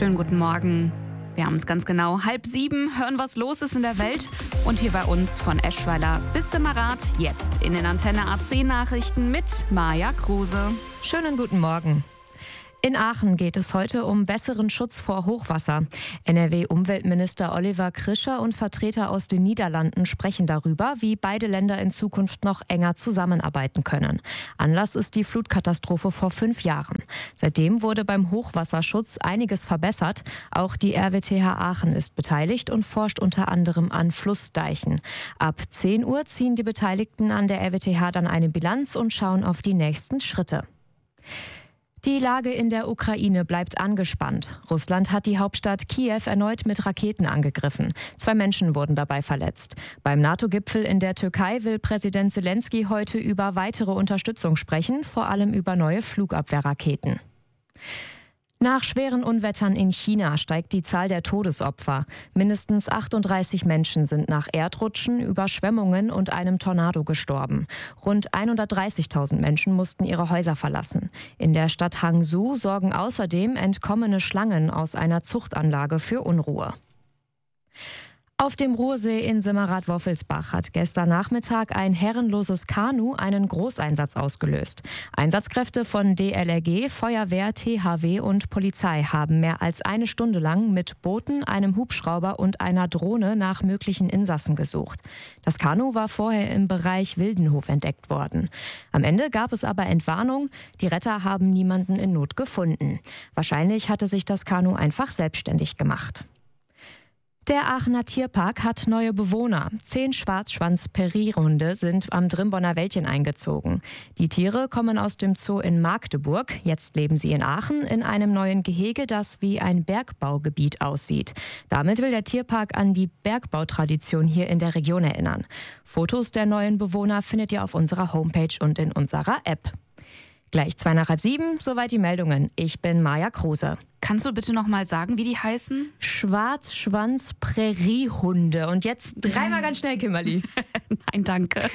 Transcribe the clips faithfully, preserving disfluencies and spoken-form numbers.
Schönen guten Morgen. Wir haben es ganz genau. Halb sieben, hören, was los ist in der Welt. Und hier bei uns von Eschweiler bis Simmerath, jetzt in den Antenne A C Nachrichten mit Maja Kruse. Schönen guten Morgen. In Aachen geht es heute um besseren Schutz vor Hochwasser. N R W-Umweltminister Oliver Krischer und Vertreter aus den Niederlanden sprechen darüber, wie beide Länder in Zukunft noch enger zusammenarbeiten können. Anlass ist die Flutkatastrophe vor fünf Jahren. Seitdem wurde beim Hochwasserschutz einiges verbessert. Auch die R W T H Aachen ist beteiligt und forscht unter anderem an Flussdeichen. Ab zehn Uhr ziehen die Beteiligten an der R W T H dann eine Bilanz und schauen auf die nächsten Schritte. Die Lage in der Ukraine bleibt angespannt. Russland hat die Hauptstadt Kiew erneut mit Raketen angegriffen. Zwei Menschen wurden dabei verletzt. Beim NATO-Gipfel in der Türkei will Präsident Zelensky heute über weitere Unterstützung sprechen, vor allem über neue Flugabwehrraketen. Nach schweren Unwettern in China steigt die Zahl der Todesopfer. Mindestens achtunddreißig Menschen sind nach Erdrutschen, Überschwemmungen und einem Tornado gestorben. Rund hundertdreißigtausend Menschen mussten ihre Häuser verlassen. In der Stadt Hangzhou sorgen außerdem entkommene Schlangen aus einer Zuchtanlage für Unruhe. Auf dem Ruhrsee in Simmerath-Woffelsbach hat gestern Nachmittag ein herrenloses Kanu einen Großeinsatz ausgelöst. Einsatzkräfte von D L R G, Feuerwehr, T H W und Polizei haben mehr als eine Stunde lang mit Booten, einem Hubschrauber und einer Drohne nach möglichen Insassen gesucht. Das Kanu war vorher im Bereich Wildenhof entdeckt worden. Am Ende gab es aber Entwarnung. Die Retter haben niemanden in Not gefunden. Wahrscheinlich hatte sich das Kanu einfach selbstständig gemacht. Der Aachener Tierpark hat neue Bewohner. Zehn Schwarzschwanz-Peri-Hunde sind am Drimbonner Wäldchen eingezogen. Die Tiere kommen aus dem Zoo in Magdeburg. Jetzt leben sie in Aachen in einem neuen Gehege, das wie ein Bergbaugebiet aussieht. Damit will der Tierpark an die Bergbautradition hier in der Region erinnern. Fotos der neuen Bewohner findet ihr auf unserer Homepage und in unserer App. Gleich zwei nach halb sieben, soweit die Meldungen. Ich bin Maja Kruse. Kannst du bitte noch mal sagen, wie die heißen? Schwarzschwanz-Präriehunde. Und jetzt dreimal ganz schnell, Kimberly. Nein, danke.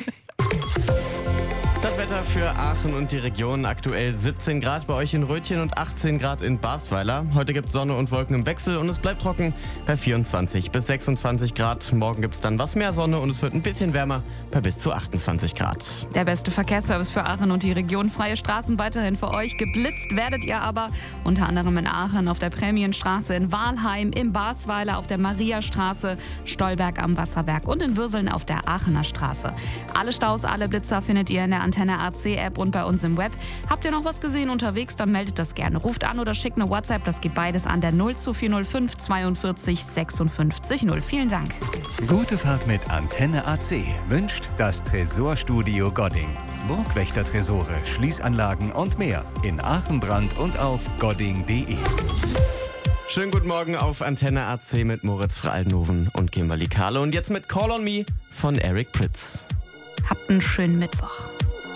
Das Wetter für Aachen und die Region. Aktuell siebzehn Grad bei euch in Rötchen und achtzehn Grad in Basweiler. Heute gibt es Sonne und Wolken im Wechsel und es bleibt trocken bei vierundzwanzig bis sechsundzwanzig Grad. Morgen gibt es dann was mehr Sonne und es wird ein bisschen wärmer bei bis zu achtundzwanzig Grad. Der beste Verkehrsservice für Aachen und die Region. Freie Straßen weiterhin für euch. Geblitzt werdet ihr aber unter anderem in Aachen auf der Prämienstraße, in Wahlheim, im Basweiler auf der Mariastraße, Stolberg am Wasserwerk und in Würseln auf der Aachener Straße. Alle Staus, alle Blitzer findet ihr in der Antenne A C App und bei uns im Web. Habt ihr noch was gesehen unterwegs, dann meldet das gerne. Ruft an oder schickt eine WhatsApp, das geht beides an der null zwei vier null fünf zweiundvierzig sechsundfünfzig null. Vielen Dank. Gute Fahrt mit Antenne A C wünscht das Tresorstudio Godding. Burgwächter-Tresore, Schließanlagen und mehr in Aachen, Brand und auf godding punkt de. Schönen guten Morgen auf Antenne A C mit Moritz Fraldenhoven und Kimberly Kahle. Und jetzt mit Call on Me von Eric Prydz. Habt einen schönen Mittwoch.